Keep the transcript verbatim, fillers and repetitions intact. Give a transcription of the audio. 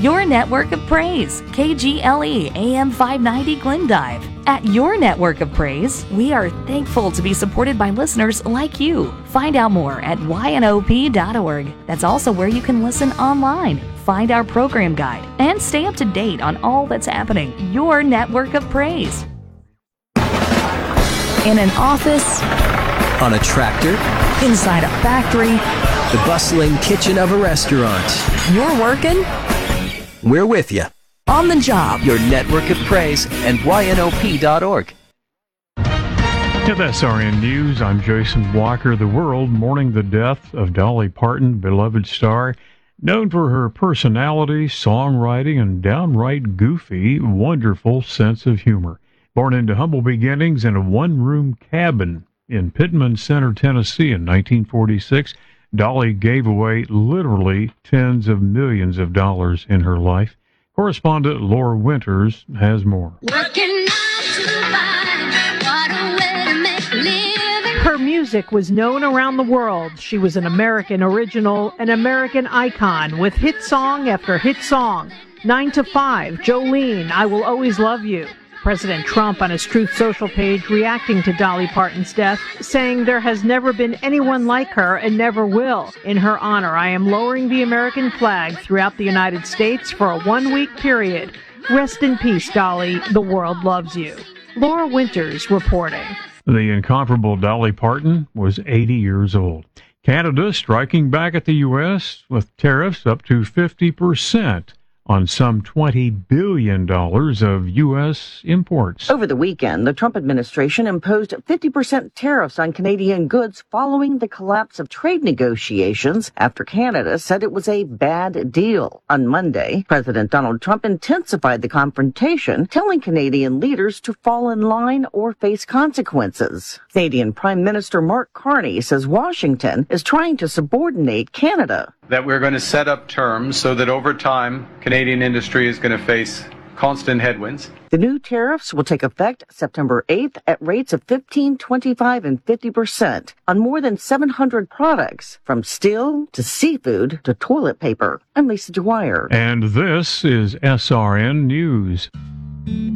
Your network of praise, K G L E A M five ninety Glendive. At Your Network of Praise, we are thankful to be supported by listeners like you. Find out more at Y N O P dot org. That's also where you can listen online, find our program guide, and stay up to date on all that's happening. Your Network of Praise. In an office, on a tractor, inside a factory, the bustling kitchen of a restaurant. You're working? We're with you. On the job. Your Network of Praise and Y N O P dot org. With S R N News, I'm Jason Walker. The world mourning the death of Dolly Parton, beloved star, known for her personality, songwriting, and downright goofy, wonderful sense of humor. Born into humble beginnings in a one-room cabin in Pittman Center, Tennessee in nineteen forty-six, Dolly gave away literally tens of millions of dollars in her life. Correspondent Laura Winters has more. Working nine to five, what a way to make a living. Her music was known around the world. She was an American original, an American icon with hit song after hit song. Nine to five, Jolene, I Will Always Love You. President Trump on his Truth Social page reacting to Dolly Parton's death, saying there has never been anyone like her and never will. In her honor, I am lowering the American flag throughout the United States for a one-week period. Rest in peace, Dolly. The world loves you. Laura Winters reporting. The incomparable Dolly Parton was eighty years old. Canada striking back at the U S with tariffs up to fifty percent. On some twenty billion dollars of U S imports. Over the weekend, the Trump administration imposed fifty percent tariffs on Canadian goods following the collapse of trade negotiations after Canada said it was a bad deal. On Monday, President Donald Trump intensified the confrontation, telling Canadian leaders to fall in line or face consequences. Canadian Prime Minister Mark Carney says Washington is trying to subordinate Canada. That we're going to set up terms so that over time, Canadian industry is going to face constant headwinds. The new tariffs will take effect September eighth at rates of fifteen, twenty-five, and fifty percent on more than seven hundred products, from steel to seafood to toilet paper. I'm Lisa Dwyer. And this is S R N News.